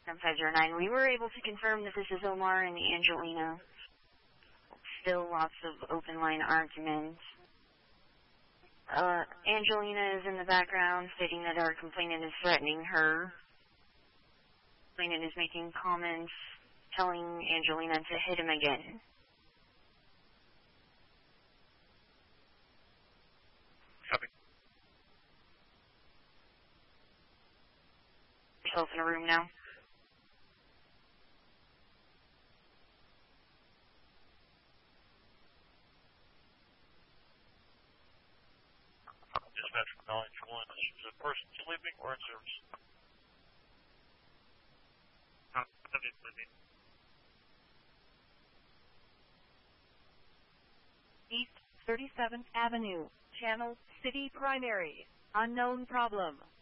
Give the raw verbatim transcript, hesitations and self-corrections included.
five zero nine, we were able to confirm that this is Omar and Angelina. Still lots of open line arguments. Uh, Angelina is in the background stating that our complainant is threatening her. Complainant is making comments telling Angelina to hit him again. Copy. Yourself in a room now. Dispatch from nine one. Is a person sleeping or in service? Sleeping. East thirty-seventh Avenue, Channel City Primary. Unknown problem.